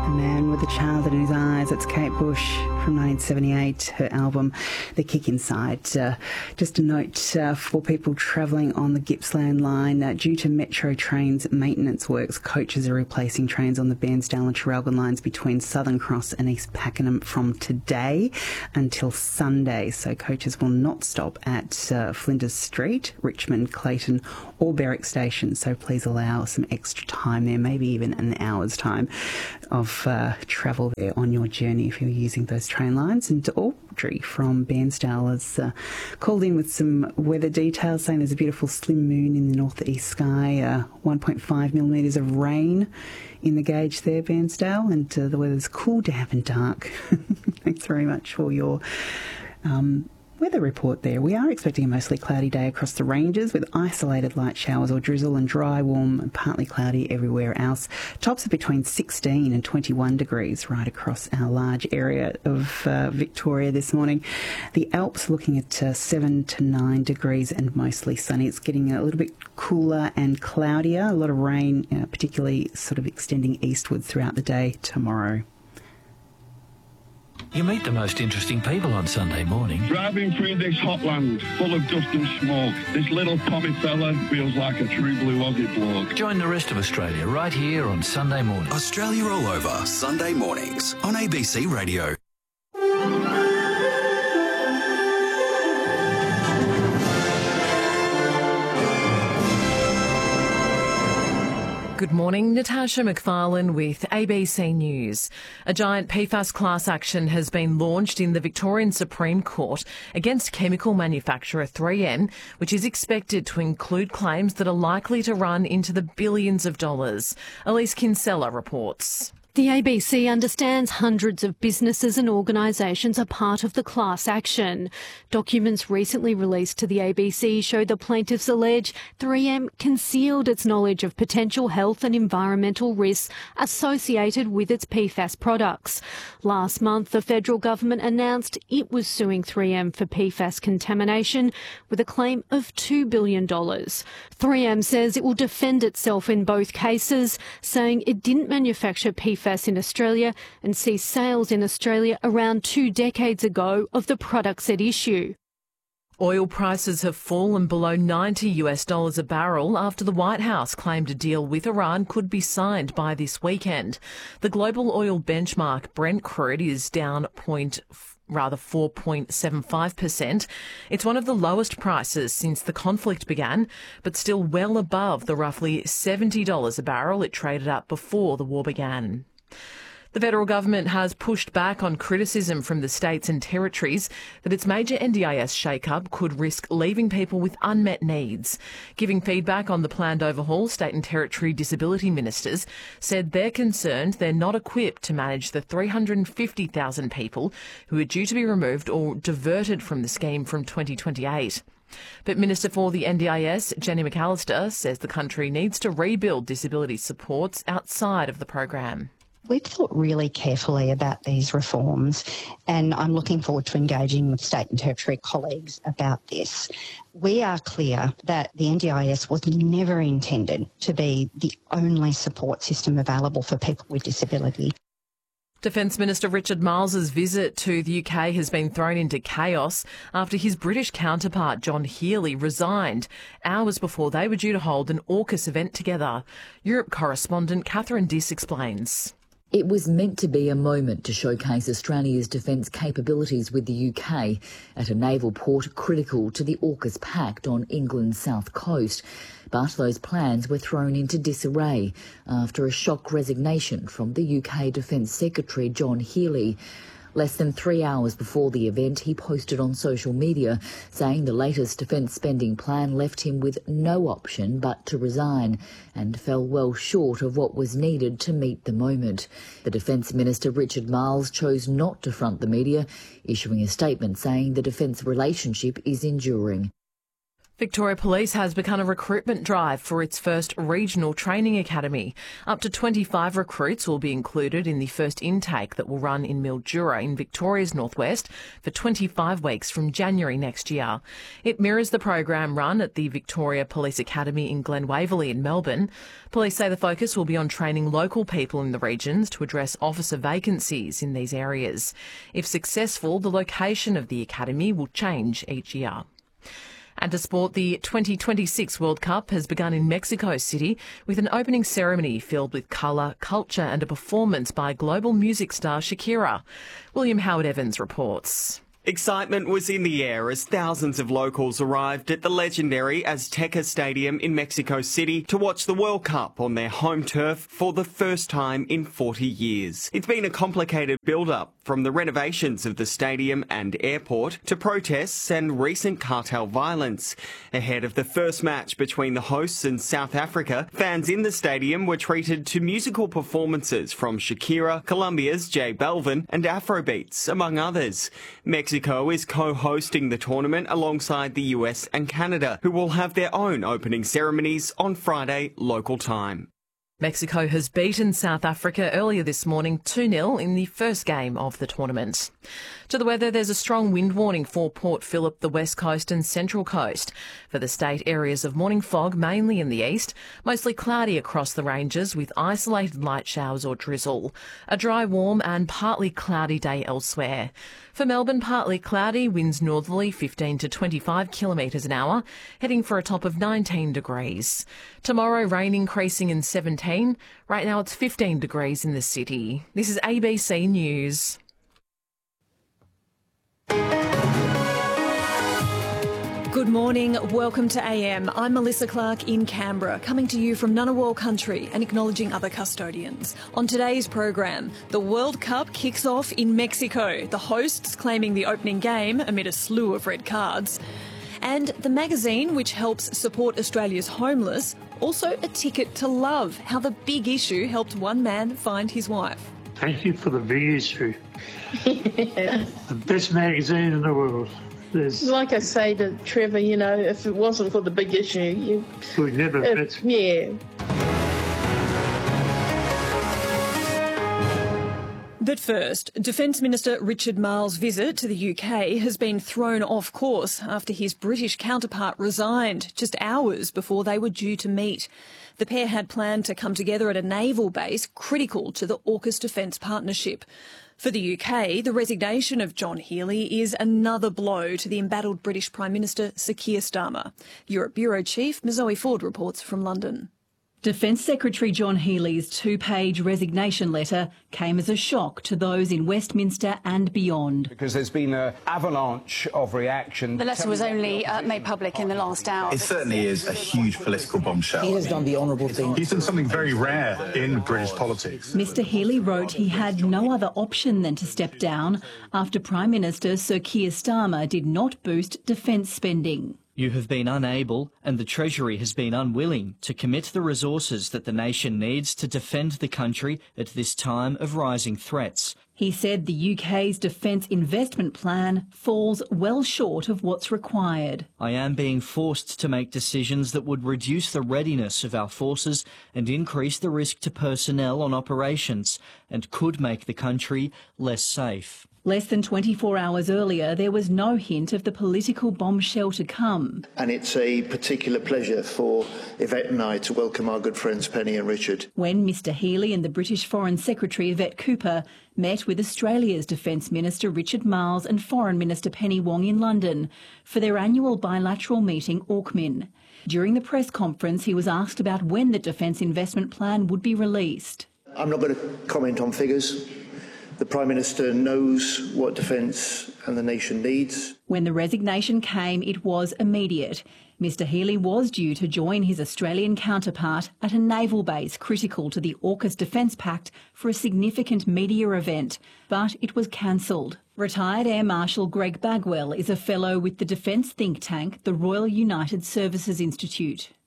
A Man with a Child in His Eyes. It's Kate Bush from 1978, her album The Kick Inside. Just a note for people travelling on the Gippsland line. Due to Metro Trains maintenance works, coaches are replacing trains on the Bairnsdale and Traralgon lines between Southern Cross and East Pakenham from today until Sunday. So coaches will not stop at Flinders Street, Richmond, Clayton or Berwick Station. So please allow some extra time there, maybe even an hour's time of travel there on your journey if you're using those train lines. And Audrey from Bairnsdale has called in with some weather details, saying there's a beautiful slim moon in the north-east sky, 1.5 millimetres of rain in the gauge there, Bairnsdale, and the weather's cool, damp and dark. Thanks very much for your weather report there. We are expecting a mostly cloudy day across the ranges with isolated light showers or drizzle and dry, warm and partly cloudy everywhere else. Tops are between 16 and 21 degrees right across our large area of Victoria this morning. The Alps looking at 7 to 9 degrees and mostly sunny. It's getting a little bit cooler and cloudier. A lot of rain, particularly sort of extending eastwards throughout the day tomorrow. You meet the most interesting people on Sunday morning. Driving through this hot land full of dust and smoke, this little poppy fella feels like a true blue Aussie bloke. Join the rest of Australia right here on Sunday morning. Australia All Over, Sunday mornings on ABC Radio. Good morning, Natasha McFarlane with ABC News. A giant PFAS class action has been launched in the Victorian Supreme Court against chemical manufacturer 3M, which is expected to include claims that are likely to run into the billions of dollars. Elise Kinsella reports. The ABC understands hundreds of businesses and organisations are part of the class action. Documents recently released to the ABC show the plaintiffs allege 3M concealed its knowledge of potential health and environmental risks associated with its PFAS products. Last month, the federal government announced it was suing 3M for PFAS contamination with a claim of $2 billion. 3M says it will defend itself in both cases, saying it didn't manufacture PFAS in Australia and ceased sales in Australia around 2 decades ago of the products at issue. Oil prices have fallen below $90 a barrel after the White House claimed a deal with Iran could be signed by this weekend. The global oil benchmark Brent crude is down 4.75%. It's one of the lowest prices since the conflict began, but still well above the roughly $70 a barrel it traded at before the war began. The federal government has pushed back on criticism from the states and territories that its major NDIS shake-up could risk leaving people with unmet needs. Giving feedback on the planned overhaul, state and territory disability ministers said they're concerned they're not equipped to manage the 350,000 people who are due to be removed or diverted from the scheme from 2028. But Minister for the NDIS, Jenny McAllister, says the country needs to rebuild disability supports outside of the program. We've thought really carefully about these reforms, and I'm looking forward to engaging with state and territory colleagues about this. We are clear that the NDIS was never intended to be the only support system available for people with disability. Defence Minister Richard Marles's visit to the UK has been thrown into chaos after his British counterpart John Healey resigned hours before they were due to hold an AUKUS event together. Europe correspondent Catherine Diss explains. It was meant to be a moment to showcase Australia's defence capabilities with the UK at a naval port critical to the AUKUS pact on England's south coast. But those plans were thrown into disarray after a shock resignation from the UK Defence Secretary John Healey. Less than 3 hours before the event, he posted on social media saying the latest defence spending plan left him with no option but to resign and fell well short of what was needed to meet the moment. The Defence Minister Richard Marles chose not to front the media, issuing a statement saying the defence relationship is enduring. Victoria Police has begun a recruitment drive for its first regional training academy. Up to 25 recruits will be included in the first intake that will run in Mildura in Victoria's northwest for 25 weeks from January next year. It mirrors the program run at the Victoria Police Academy in Glen Waverley in Melbourne. Police say the focus will be on training local people in the regions to address officer vacancies in these areas. If successful, the location of the academy will change each year. And to sport, the 2026 World Cup has begun in Mexico City with an opening ceremony filled with colour, culture and a performance by global music star Shakira. William Howard-Evans reports. Excitement was in the air as thousands of locals arrived at the legendary Azteca Stadium in Mexico City to watch the World Cup on their home turf for the first time in 40 years. It's been a complicated build-up, from the renovations of the stadium and airport to protests and recent cartel violence. Ahead of the first match between the hosts and South Africa, fans in the stadium were treated to musical performances from Shakira, Colombia's J Balvin and Afrobeats, among others. Mexico is co-hosting the tournament alongside the US and Canada, who will have their own opening ceremonies on Friday local time. Mexico has beaten South Africa earlier this morning 2-0 in the first game of the tournament. To the weather, there's a strong wind warning for Port Phillip, the west coast and central coast. For the state, areas of morning fog, mainly in the east, mostly cloudy across the ranges with isolated light showers or drizzle. A dry, warm and partly cloudy day elsewhere. For Melbourne, partly cloudy, winds northerly 15 to 25 kilometres an hour, heading for a top of 19 degrees. Tomorrow, rain increasing in 17. Right now it's 15 degrees in the city. This is ABC News. Good morning, welcome to AM. I'm Melissa Clark in Canberra, coming to you from Ngunnawal country and acknowledging other custodians. On today's program, the World Cup kicks off in Mexico, the hosts claiming the opening game amid a slew of red cards. And the magazine, which helps support Australia's homeless, also a ticket to love, how the big issue helped one man find his wife. Thank you for the big issue. The best magazine in the world. Like I say to Trevor, you know, if it wasn't for the big issue, we'd never met. Yeah. But first, Defence Minister Richard Marles' visit to the UK has been thrown off course after his British counterpart resigned just hours before they were due to meet. The pair had planned to come together at a naval base critical to the AUKUS defence partnership. For the UK, the resignation of John Healey is another blow to the embattled British Prime Minister Sir Keir Starmer. Europe Bureau Chief Zoe Ford reports from London. Defence Secretary John Healey's two-page resignation letter came as a shock to those in Westminster and beyond. Because there's been an avalanche of reaction. The letter was only made public in the last hour. It certainly is a huge political bombshell. He has done the honourable thing. He's done something very rare in British politics. Mr Healey wrote he had no other option than to step down after Prime Minister Sir Keir Starmer did not boost defence spending. You have been unable, and the Treasury has been unwilling, to commit the resources that the nation needs to defend the country at this time of rising threats. He said the UK's defence investment plan falls well short of what's required. I am being forced to make decisions that would reduce the readiness of our forces and increase the risk to personnel on operations, and could make the country less safe. Less than 24 hours earlier, there was no hint of the political bombshell to come. And it's a particular pleasure for Yvette and I to welcome our good friends Penny and Richard. When Mr Healey and the British Foreign Secretary Yvette Cooper met with Australia's Defence Minister Richard Marles and Foreign Minister Penny Wong in London for their annual bilateral meeting AUKMIN. During the press conference, he was asked about when the Defence Investment Plan would be released. I'm not going to comment on figures. The Prime Minister knows what defence and the nation needs. When the resignation came, it was immediate. Mr Healey was due to join his Australian counterpart at a naval base critical to the AUKUS Defence Pact for a significant media event, but it was cancelled. Retired Air Marshal Greg Bagwell is a fellow with the defence think tank, the Royal United Services Institute.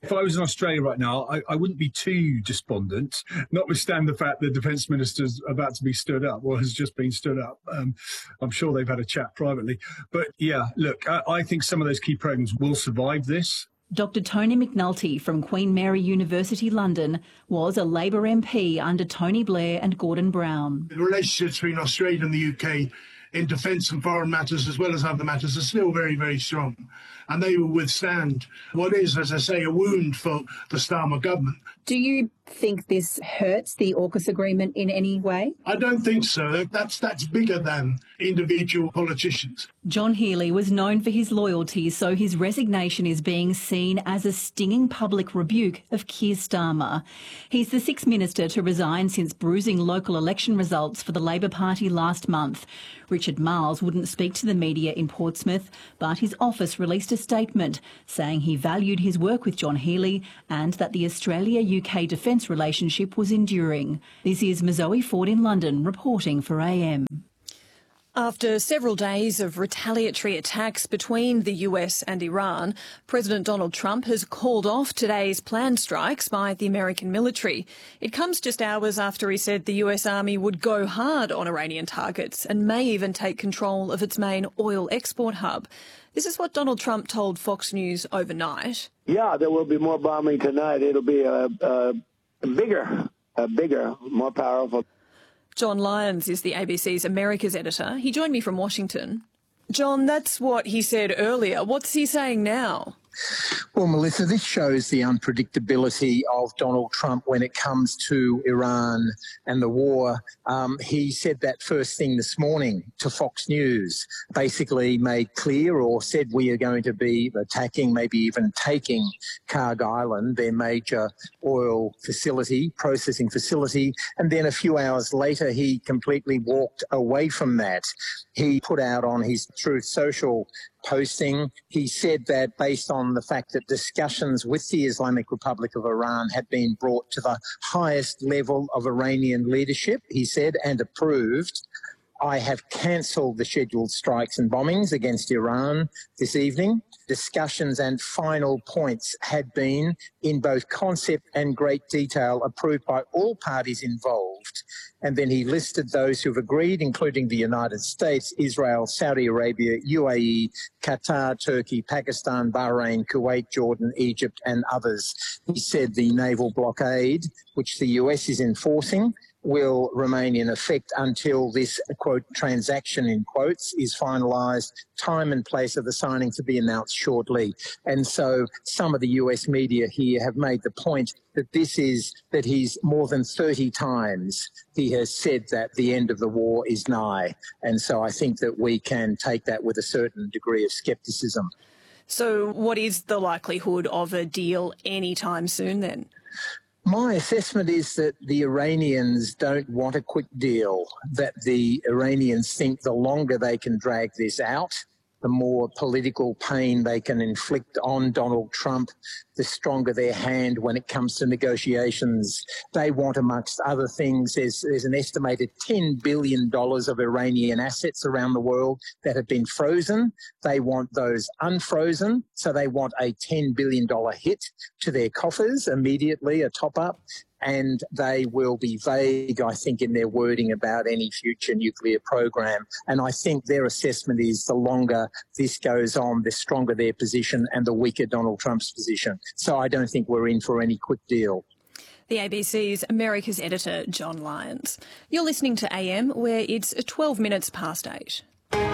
If I was in Australia right now, I wouldn't be too despondent, notwithstanding the fact the Defence Minister's about to be stood up, or has just been stood up. I'm sure they've had a chat privately. But yeah, look, I think some of those key programs will survive this. Dr Tony McNulty from Queen Mary University, London, was a Labor MP under Tony Blair and Gordon Brown. The relationships between Australia and the UK in defence and foreign matters as well as other matters are still very, very strong. And they will withstand what is, as I say, a wound for the Starmer government. Do you think this hurts the AUKUS agreement in any way? I don't think so. That's bigger than individual politicians. John Healey was known for his loyalty, so his resignation is being seen as a stinging public rebuke of Keir Starmer. He's the sixth minister to resign since bruising local election results for the Labor Party last month. Richard Marles wouldn't speak to the media in Portsmouth, but his office released a statement saying he valued his work with John Healey and that the Australia-UK defence relationship was enduring. This is Mazoe Ford in London reporting for AM. After several days of retaliatory attacks between the US and Iran, President Donald Trump has called off today's planned strikes by the American military. It comes just hours after he said the US Army would go hard on Iranian targets and may even take control of its main oil export hub. This is what Donald Trump told Fox News overnight. Yeah, there will be more bombing tonight. It'll be a bigger, more powerful. John Lyons is the ABC's Americas editor. He joined me from Washington. John, that's what he said earlier. What's he saying now? Well, Melissa, this shows the unpredictability of Donald Trump when it comes to Iran and the war. He said that first thing this morning to Fox News, basically made clear or said we are going to be attacking, maybe even taking Karg Island, their major oil facility, processing facility. And then a few hours later, he completely walked away from that. He put out on his Truth Social posting, he said that based on the fact that discussions with the Islamic Republic of Iran had been brought to the highest level of Iranian leadership, he said, and approved, I have cancelled the scheduled strikes and bombings against Iran this evening. Discussions and final points had been, in both concept and great detail, approved by all parties involved. And then he listed those who've agreed, including the United States, Israel, Saudi Arabia, UAE, Qatar, Turkey, Pakistan, Bahrain, Kuwait, Jordan, Egypt, and others. He said the naval blockade, which the US is enforcing, will remain in effect until this, quote, transaction, in quotes, is finalised, time and place of the signing to be announced shortly. And so some of the US media here have made the point that that he's more than 30 times he has said that the end of the war is nigh. And so I think that we can take that with a certain degree of scepticism. So what is the likelihood of a deal anytime soon then? My assessment is that the Iranians don't want a quick deal, that the Iranians think the longer they can drag this out, the more political pain they can inflict on Donald Trump, the stronger their hand when it comes to negotiations. They want, amongst other things, there's an estimated $10 billion of Iranian assets around the world that have been frozen. They want those unfrozen, so they want a $10 billion hit to their coffers immediately, a top-up. And they will be vague, I think, in their wording about any future nuclear program. And I think their assessment is the longer this goes on, the stronger their position and the weaker Donald Trump's position. So I don't think we're in for any quick deal. The ABC's America's editor, John Lyons. You're listening to AM, where it's 12 minutes past 8.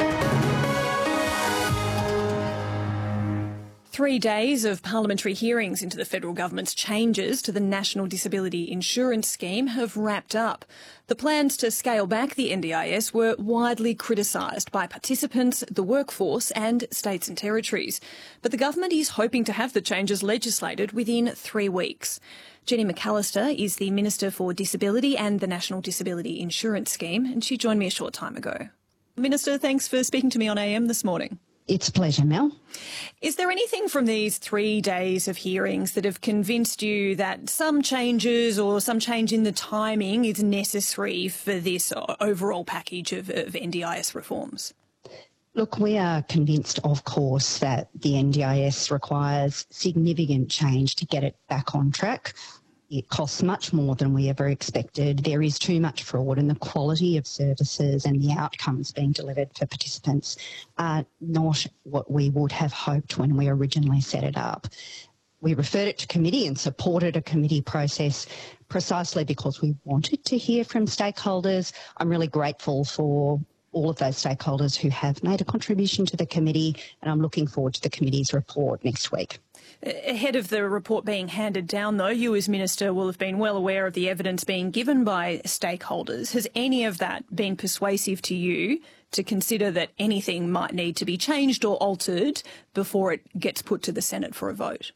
3 days of parliamentary hearings into the federal government's changes to the National Disability Insurance Scheme have wrapped up. The plans to scale back the NDIS were widely criticised by participants, the workforce and states and territories. But the government is hoping to have the changes legislated within 3 weeks. Jenny McAllister is the Minister for Disability and the National Disability Insurance Scheme, and she joined me a short time ago. Minister, thanks for speaking to me on AM this morning. It's a pleasure, Mel. Is there anything from these 3 days of hearings that have convinced you that some changes or some change in the timing is necessary for this overall package of NDIS reforms? Look, we are convinced, of course, that the NDIS requires significant change to get it back on track. It costs much more than we ever expected. There is too much fraud, and the quality of services and the outcomes being delivered for participants are not what we would have hoped when we originally set it up. We referred it to committee and supported a committee process precisely because we wanted to hear from stakeholders. I'm really grateful for all of those stakeholders who have made a contribution to the committee, and I'm looking forward to the committee's report next week. Ahead of the report being handed down, though, you as Minister will have been well aware of the evidence being given by stakeholders. Has any of that been persuasive to you to consider that anything might need to be changed or altered before it gets put to the Senate for a vote?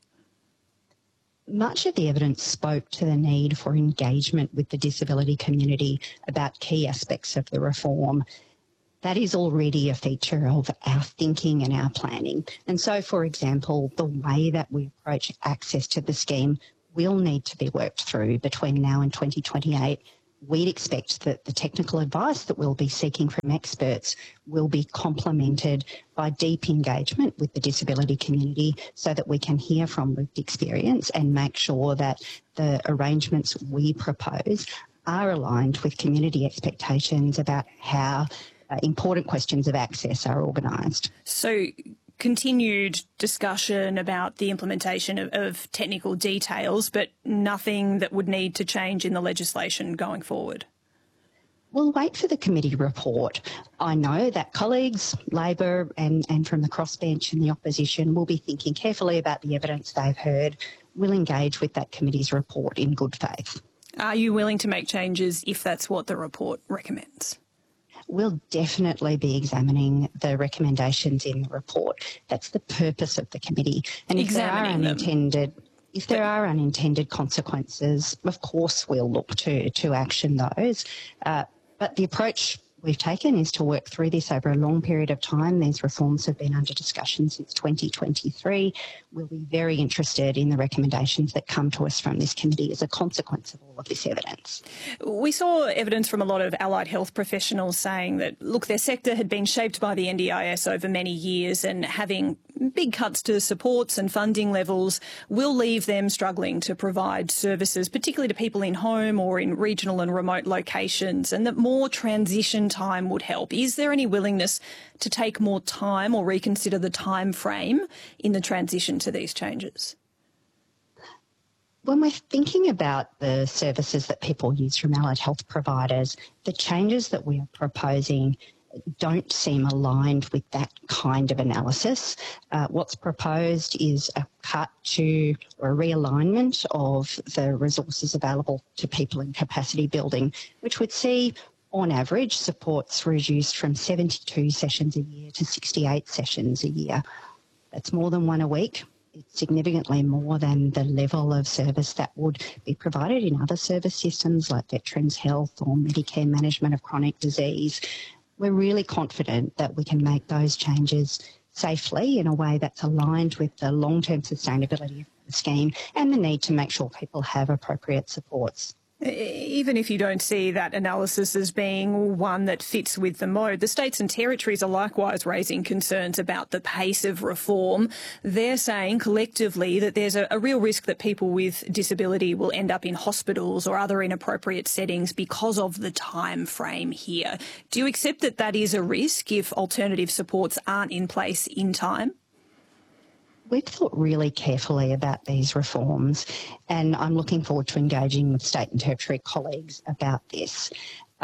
Much of the evidence spoke to the need for engagement with the disability community about key aspects of the reform. That is already a feature of our thinking and our planning. And so, for example, the way that we approach access to the scheme will need to be worked through between now and 2028. We'd expect that the technical advice that we'll be seeking from experts will be complemented by deep engagement with the disability community so that we can hear from lived experience and make sure that the arrangements we propose are aligned with community expectations about how important questions of access are organised. So continued discussion about the implementation of technical details, but nothing that would need to change in the legislation going forward? We'll wait for the committee report. I know that colleagues, Labor and from the crossbench and the opposition will be thinking carefully about the evidence they've heard. We'll engage with that committee's report in good faith. Are you willing to make changes if that's what the report recommends? We'll definitely be examining the recommendations in the report. That's the purpose of the committee. And if there are unintended consequences, of course we'll look to action those. But the approach we've taken is to work through this over a long period of time. These reforms have been under discussion since 2023. We'll be very interested in the recommendations that come to us from this committee as a consequence of all of this evidence. We saw evidence from a lot of allied health professionals saying that, look, their sector had been shaped by the NDIS over many years, and having big cuts to supports and funding levels will leave them struggling to provide services, particularly to people in home or in regional and remote locations, and that more transition time would help. Is there any willingness to take more time or reconsider the time frame in the transition to these changes? When we're thinking about the services that people use from allied health providers, the changes that we are proposing don't seem aligned with that kind of analysis. What's proposed is a cut to or a realignment of the resources available to people in capacity building, which would see, on average, supports reduced from 72 sessions a year to 68 sessions a year. That's more than one a week. It's significantly more than the level of service that would be provided in other service systems like Veterans Health or Medicare management of chronic disease. We're really confident that we can make those changes safely in a way that's aligned with the long-term sustainability of the scheme and the need to make sure people have appropriate supports. Even if you don't see that analysis as being one that fits with the mode, the states and territories are likewise raising concerns about the pace of reform. They're saying collectively that there's a real risk that people with disability will end up in hospitals or other inappropriate settings because of the time frame here. Do you accept that that is a risk if alternative supports aren't in place in time? We've thought really carefully about these reforms, and I'm looking forward to engaging with state and territory colleagues about this.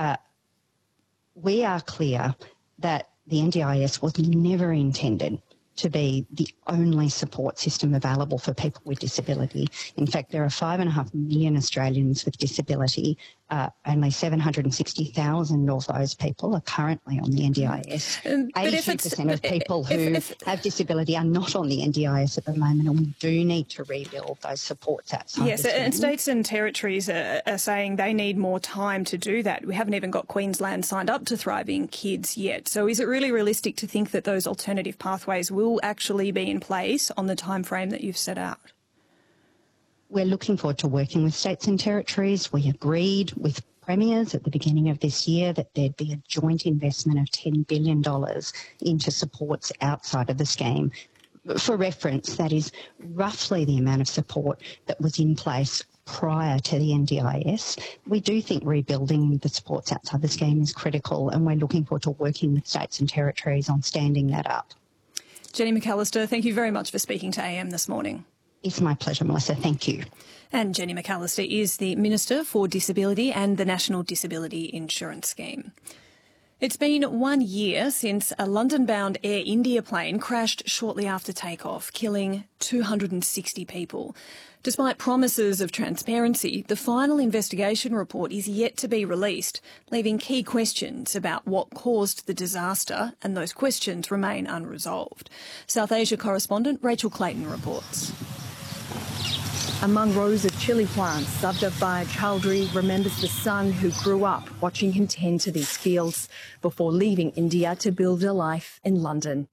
We are clear that the NDIS was never intended to be the only support system available for people with disability. In fact, there are 5.5 million Australians with disability. Only 760,000 of those people are currently on the NDIS. 82% of people who have disability are not on the NDIS at the moment, and we do need to rebuild those supports outside. Yes, and states and territories are saying they need more time to do that. We haven't even got Queensland signed up to Thriving Kids yet. So is it really realistic to think that those alternative pathways will actually be in place on the time frame that you've set out? We're looking forward to working with states and territories. We agreed with premiers at the beginning of this year that there'd be a joint investment of $10 billion into supports outside of the scheme. For reference, that is roughly the amount of support that was in place prior to the NDIS. We do think rebuilding the supports outside the scheme is critical, and we're looking forward to working with states and territories on standing that up. Jenny McAllister, thank you very much for speaking to AM this morning. It's my pleasure, Melissa. Thank you. And Jenny McAllister is the Minister for Disability and the National Disability Insurance Scheme. It's been 1 year since a London-bound Air India plane crashed shortly after takeoff, killing 260 people. Despite promises of transparency, the final investigation report is yet to be released, leaving key questions about what caused the disaster, and those questions remain unresolved. South Asia correspondent Rachel Clayton reports. Among rows of chilli plants, Sabdabhai Chowdhury remembers the son who grew up watching him tend to these fields before leaving India to build a life in London.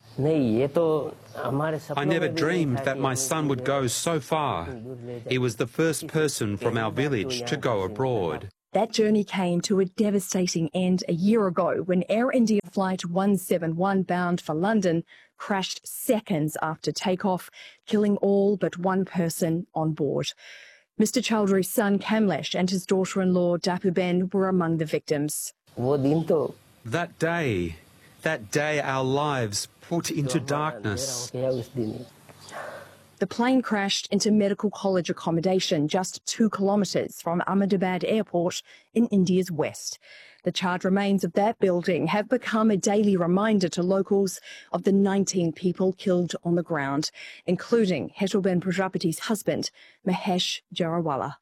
I never dreamed that my son would go so far. He was the first person from our village to go abroad. That journey came to a devastating end a year ago when Air India Flight 171 bound for London crashed seconds after takeoff, killing all but one person on board. Mr. Chowdhury's son Kamlesh and his daughter-in-law Dapuben were among the victims. That day our lives put into darkness. The plane crashed into medical college accommodation just 2 kilometres from Ahmedabad Airport in India's west. The charred remains of that building have become a daily reminder to locals of the 19 people killed on the ground, including Hetuben Prajapati's husband, Mahesh Jarawala.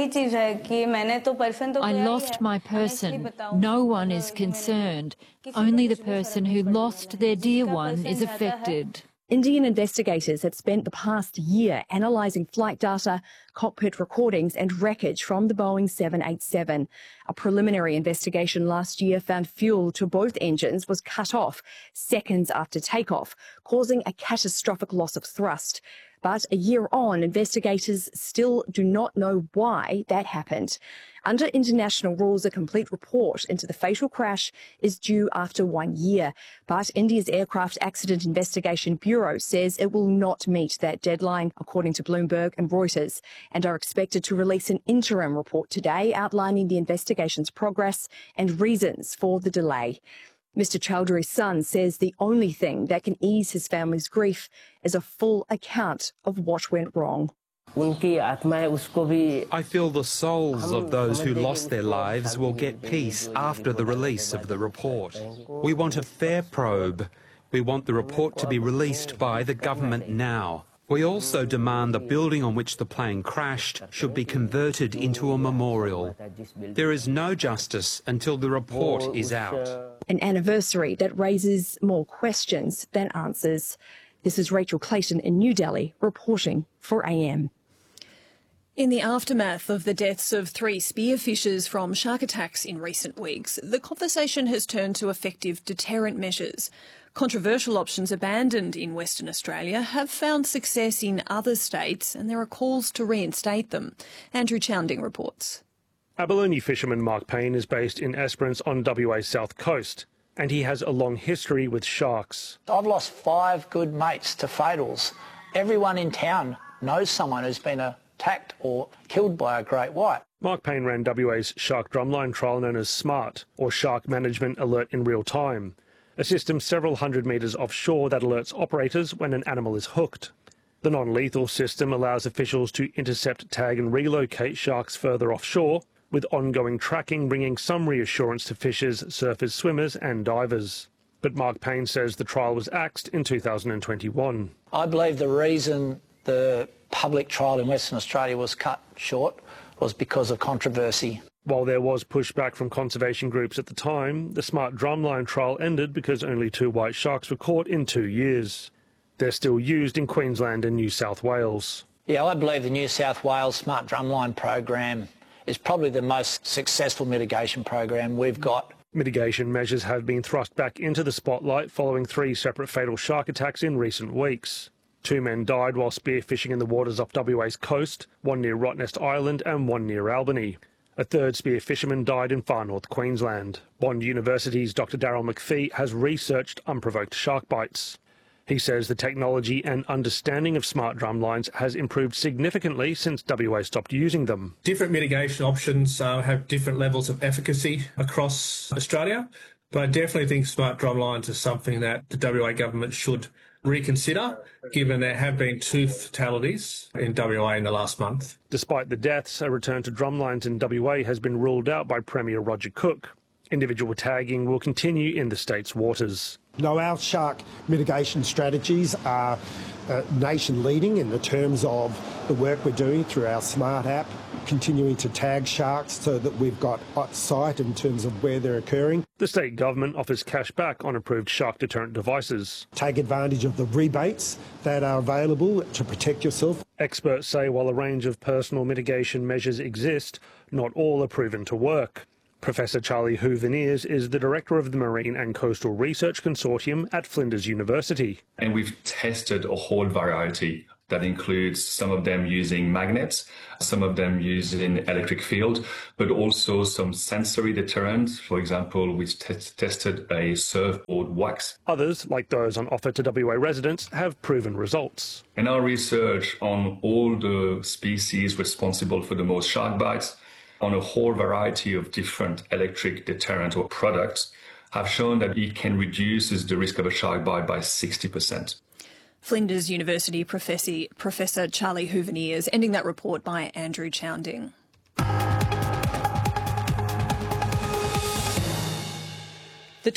I lost my person. No one is concerned. Only the person who lost their dear one is affected. Indian investigators had spent the past year analysing flight data, cockpit recordings and wreckage from the Boeing 787. A preliminary investigation last year found fuel to both engines was cut off seconds after takeoff, causing a catastrophic loss of thrust. But a year on, investigators still do not know why that happened. Under international rules, a complete report into the fatal crash is due after 1 year. But India's Aircraft Accident Investigation Bureau says it will not meet that deadline, according to Bloomberg and Reuters, and are expected to release an interim report today outlining the investigation's progress and reasons for the delay. Mr. Chowdhury's son says the only thing that can ease his family's grief is a full account of what went wrong. I feel the souls of those who lost their lives will get peace after the release of the report. We want a fair probe. We want the report to be released by the government now. We also demand the building on which the plane crashed should be converted into a memorial. There is no justice until the report is out. An anniversary that raises more questions than answers. This is Rachel Clayton in New Delhi, reporting for AM. In the aftermath of the deaths of 3 spearfishers from shark attacks in recent weeks, the conversation has turned to effective deterrent measures. Controversial options abandoned in Western Australia have found success in other states, and there are calls to reinstate them. Andrew Chounding reports. Abalone fisherman Mark Payne is based in Esperance on WA's south coast, and he has a long history with sharks. I've lost 5 good mates to fatals. Everyone in town knows someone who's been attacked or killed by a great white. Mark Payne ran WA's shark drumline trial known as SMART, or Shark Management Alert in Real Time, a system several hundred metres offshore that alerts operators when an animal is hooked. The non-lethal system allows officials to intercept, tag and relocate sharks further offshore, with ongoing tracking bringing some reassurance to fishers, surfers, swimmers and divers. But Mark Payne says the trial was axed in 2021. I believe the reason the public trial in Western Australia was cut short was because of controversy. While there was pushback from conservation groups at the time, the SMART drumline trial ended because only 2 white sharks were caught in 2 years. They're still used in Queensland and New South Wales. Yeah, I believe the New South Wales SMART drumline program is probably the most successful mitigation program we've got. Mitigation measures have been thrust back into the spotlight following 3 separate fatal shark attacks in recent weeks. 2 men died while spearfishing in the waters off WA's coast, 1 near Rottnest Island and 1 near Albany. A third spear fisherman died in far north Queensland. Bond University's Dr Daryl McPhee has researched unprovoked shark bites. He says the technology and understanding of smart drumlines has improved significantly since WA stopped using them. Different mitigation options have different levels of efficacy across Australia, but I definitely think smart drumlines is something that the WA government should reconsider, given there have been 2 fatalities in WA in the last month. Despite the deaths, a return to drumlines in WA has been ruled out by Premier Roger Cook. Individual tagging will continue in the state's waters. No, our shark mitigation strategies are nation leading in the terms of the work we're doing through our smart app, continuing to tag sharks so that we've got sight in terms of where they're occurring. The state government offers cash back on approved shark deterrent devices. Take advantage of the rebates that are available to protect yourself. Experts say while a range of personal mitigation measures exist, not all are proven to work. Professor Charlie Huveniers is the director of the Marine and Coastal Research Consortium at Flinders University. And we've tested a whole variety that includes some of them using magnets, some of them using electric field, but also some sensory deterrents. For example, we tested a surfboard wax. Others, like those on offer to WA residents, have proven results. In our research on all the species responsible for the most shark bites, on a whole variety of different electric deterrent or products, have shown that it can reduce the risk of a shark bite by 60%. Flinders University Professor Charlie Huveniers, ending that report by Andrew Chounding. The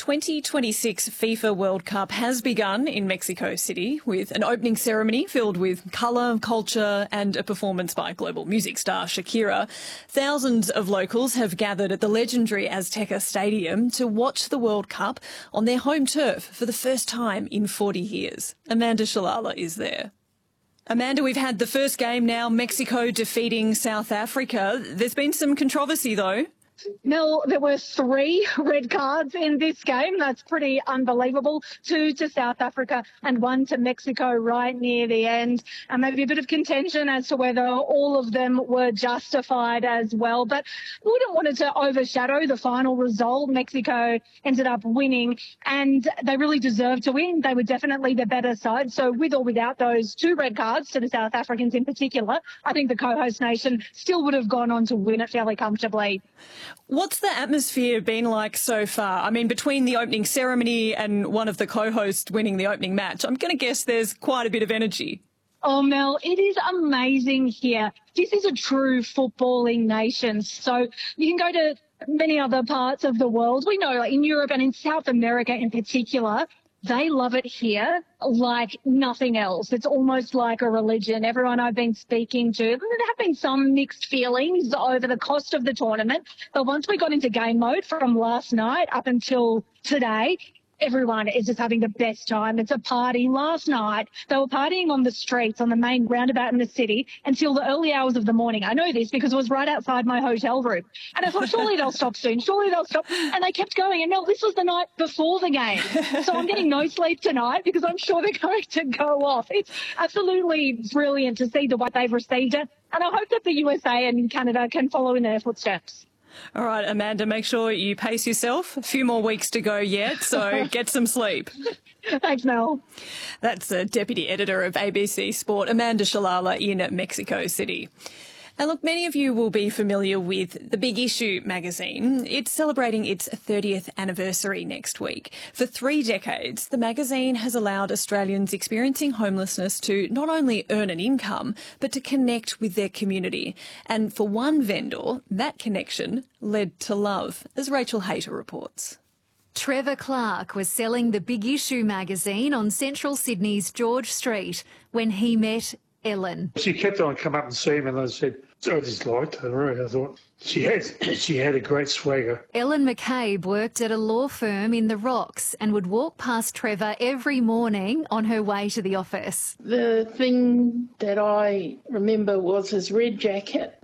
2026 FIFA World Cup has begun in Mexico City with an opening ceremony filled with colour, culture and a performance by global music star Shakira. Thousands of locals have gathered at the legendary Azteca Stadium to watch the World Cup on their home turf for the first time in 40 years. Amanda Shalala is there. Amanda, we've had the first game now, Mexico defeating South Africa. There's been some controversy though. Mel, there were 3 red cards in this game. That's pretty unbelievable. 2 to South Africa and 1 to Mexico right near the end. And maybe a bit of contention as to whether all of them were justified as well. But we wouldn't want it to overshadow the final result. Mexico ended up winning and they really deserved to win. They were definitely the better side. So with or without those 2 red cards to the South Africans in particular, I think the co-host nation still would have gone on to win it fairly comfortably. What's the atmosphere been like so far? I mean, between the opening ceremony and one of the co-hosts winning the opening match, I'm going to guess there's quite a bit of energy. Oh, Mel, it is amazing here. This is a true footballing nation. So you can go to many other parts of the world. We know, like in Europe and in South America in particular, they love it here like nothing else. It's almost like a religion. Everyone I've been speaking to, there have been some mixed feelings over the cost of the tournament. But once we got into game mode from last night up until today, everyone is just having the best time. It's a party. Last night, they were partying on the streets, on the main roundabout in the city until the early hours of the morning. I know this because it was right outside my hotel room. And I thought, surely they'll stop soon. Surely they'll stop. And they kept going. And Mel, this was the night before the game. So I'm getting no sleep tonight because I'm sure they're going to go off. It's absolutely brilliant to see the way they've received it. And I hope that the USA and Canada can follow in their footsteps. All right, Amanda, make sure you pace yourself. A few more weeks to go yet, so get some sleep. Thanks, Mel. That's the Deputy Editor of ABC Sport, Amanda Shalala in Mexico City. And look, many of you will be familiar with The Big Issue magazine. It's celebrating its 30th anniversary next week. For 3 decades, the magazine has allowed Australians experiencing homelessness to not only earn an income, but to connect with their community. And for one vendor, that connection led to love, as Rachel Hayter reports. Trevor Clark was selling The Big Issue magazine on central Sydney's George Street when he met Ellen. She kept on coming up and seeing me and I said, I just liked her, really. I thought she had a great swagger. Ellen McCabe worked at a law firm in the Rocks and would walk past Trevor every morning on her way to the office. The thing that I remember was his red jacket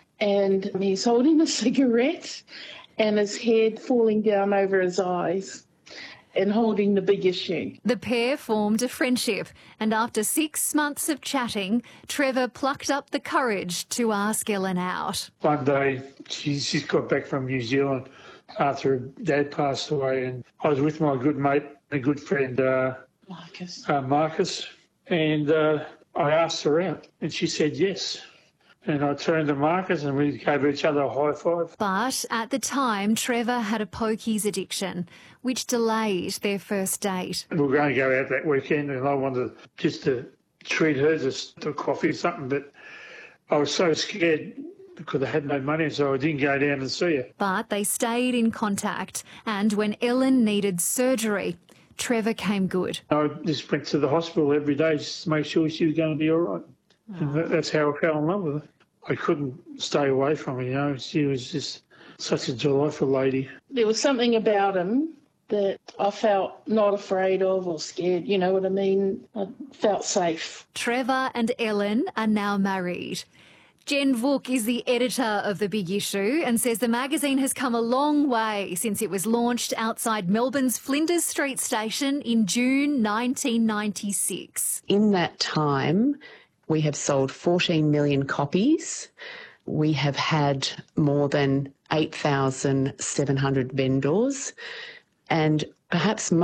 and he's holding a cigarette and his head falling down over his eyes. and holding the big issue. The pair formed a friendship, and after 6 months of chatting, Trevor plucked up the courage to ask Ellen out. One day, she's got back from New Zealand after her dad passed away, and I was with my good mate, a good friend, Marcus, and I asked her out, and she said yes. And I turned to Marcus and we gave each other a high five. But at the time, Trevor had a pokies addiction, which delayed their first date. We were going to go out that weekend and I wanted just to treat her to coffee or something, but I was so scared because I had no money, so I didn't go down and see her. But they stayed in contact, and when Ellen needed surgery, Trevor came good. I just went to the hospital every day just to make sure she was going to be all right. And that's how I fell in love with her. I couldn't stay away from her, you know. She was just such a delightful lady. There was something about him that I felt not afraid of or scared, you know what I mean? I felt safe. Trevor and Ellen are now married. Jen Vuk is the editor of The Big Issue and says the magazine has come a long way since it was launched outside Melbourne's Flinders Street station in June 1996. In that time, we have sold 14 million copies. We have had more than 8,700 vendors. And perhaps most